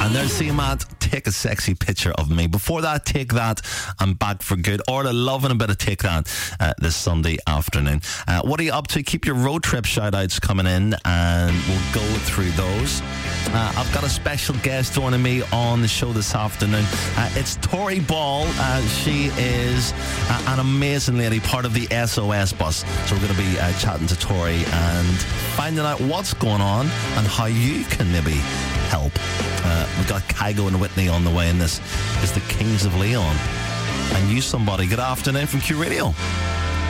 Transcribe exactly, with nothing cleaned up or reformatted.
And there's C-Matt, take a sexy picture of me. Before that, take that, I'm back for good. Orla loving a bit of take that uh, this Sunday afternoon. Uh, what are you up to? Keep your road trip shout-outs coming in and we'll go through those. Uh, I've got a special guest joining me on the show this afternoon. Uh, it's Tori Ball. Uh, she is uh, an amazing lady, part of the S O S bus. So we're going to be uh, chatting to Tori and finding out what's going on and how you can maybe help. Uh, we've got Kygo and Whitney on the way, and this is the Kings of Leon. And you somebody. Good afternoon from Q Radio.